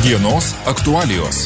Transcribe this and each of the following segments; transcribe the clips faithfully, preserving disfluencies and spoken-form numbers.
Dienos aktualijos.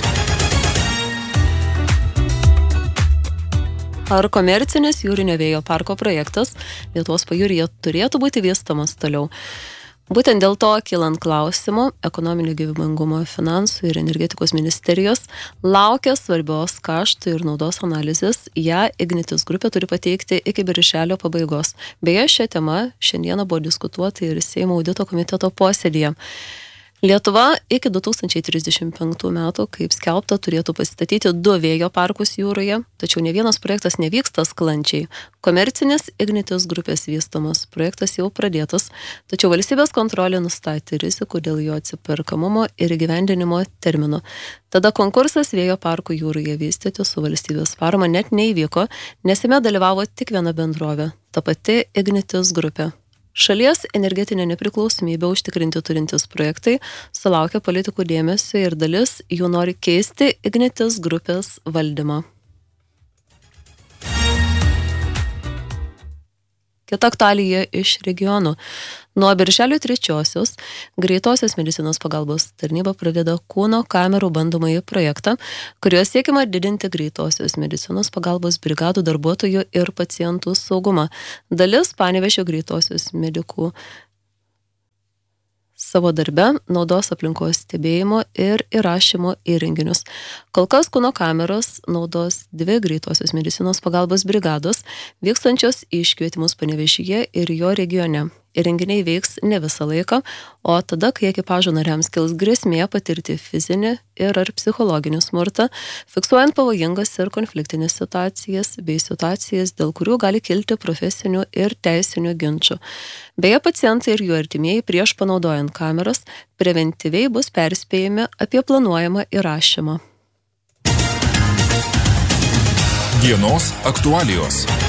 Ar komercinis jūrinio vėjo parko projektas Lietuvos pajūryje turėtų būti vystomas toliau? Būtent dėl to, kylant klausimų, ekonominio gyvybingumo, finansų ir energetikos ministerijos laukia svarbios kaštų ir naudos analizės. Ja Ignitis grupė turi pateikti iki birželio pabaigos. Beje, šią temą šiandieną buvo diskutuota ir Seimo audito komiteto posėdyje. Lietuva iki du tūkstančiai trisdešimt penktų metų, kaip skelbta, turėtų pasistatyti du vėjo parkus jūroje, tačiau ne vienas projektas nevyksta sklandžiai. Komercinis Ignitis grupės vystomas projektas jau pradėtas, tačiau valstybės kontrolė nustatė rizikų dėl jo atsiperkamumo ir įgyvendinimo terminų. Tada konkursas vėjo parkų jūroje vystyti su valstybės parama net neįvyko, nes jame dalyvavo tik viena bendrovė, ta pati Ignitis grupė. Šalies energetinę nepriklausomybę užtikrinti turintis projektai sulaukia politikų dėmesio ir dalis jų nori keisti Ignitis grupės valdymą. Kita aktualija iš regionų. Nuo birželio trečiosios greitosios medicinos pagalbos tarnyba pradeda kūno kamerų bandomąjį projektą, kuriuo siekiama didinti greitosios medicinos pagalbos brigadų darbuotojų ir pacientų saugumą. Dalis Panevėžio greitosios medikų savo darbe naudos aplinkos stebėjimo ir įrašymo įrenginius. Kol kas kūno kameros naudos dvi greitosios medicinos pagalbos brigados, vykstančios į iškvietimus Panevėžyje ir jo regione. Įrenginiai veiks ne visą laiką, o tada, kai ekipažo nariams kils grėsmė patirti fizinį ir ar psichologinį smurtą, fiksuojant pavojingas ir konfliktinės situacijas bei situacijas, dėl kurių gali kilti profesinių ir teisinių ginčų. Beje, pacientai ir jų artimieji prieš panaudojant kameras preventyviai bus perspėjami apie planuojamą įrašymą. Dienos aktualijos.